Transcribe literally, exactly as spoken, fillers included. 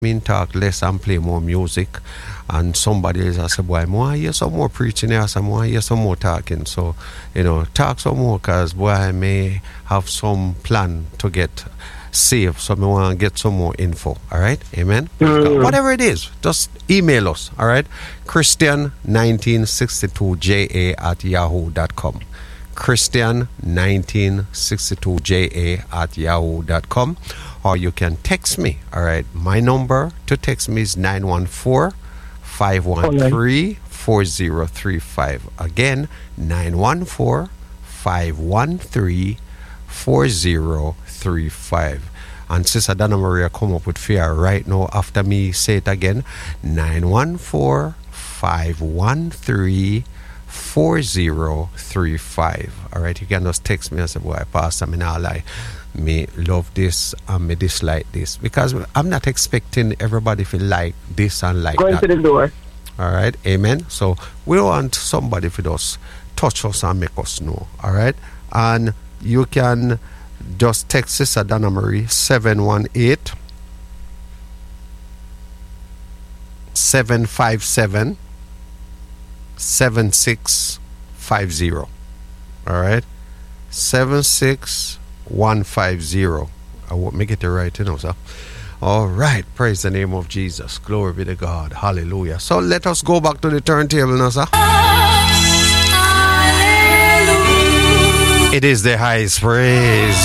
mean talk less and play more music, and somebody else I say, boy, I want to hear some more preaching here, some want to hear some more talking. So, you know, talk some more, because boy, I may have some plan to get saved, so I want to get some more info. All right, amen. Mm. Whatever it is, just email us. All right, Christian nineteen sixty-two J A at yahoo dot com. Christian nineteen sixty-two J A at yahoo dot com. Or you can text me. All right, my number to text me is nine one four, five one three, four zero three five. Again, nine one four, five one three, four zero three five. And Sister Donna Maria come up with fear right now after me say it again. nine one four, five one three, four zero three five. All right, you can just text me and say, boy, Pastor, me not lie. Me love this and me dislike this, because I'm not expecting everybody to like this and like Going that. Going to the door. All right, amen. So we want somebody to just touch us and make us know. All right, and you can just text Sister Donna Marie seven one eight, seven five seven, seven six five zero. All right, seven six one five zero. I won't make it right, you know, sir. All right, praise the name of Jesus. Glory be to God. Hallelujah. So let us go back to the turntable now, sir. Hallelujah. It is the highest praise.